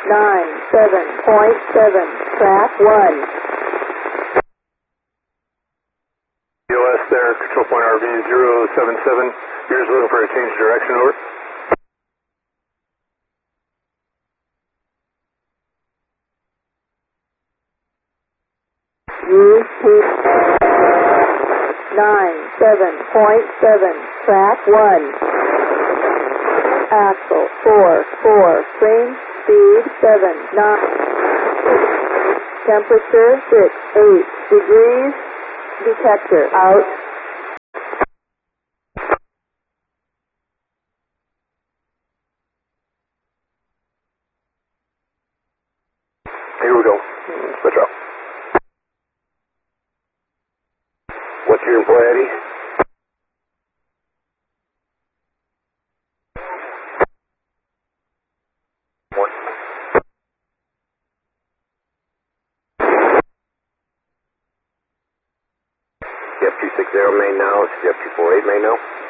track 1. BOS there, control point RV 077. Here's looking for a change of direction, over. UP 97.7, track 1. Axle 4, frame speed 7, 9. Temperature 6, 8 degrees. Detector out. Here we go. Switch off. What's your info, Eddie? F260 main now, F248 main now.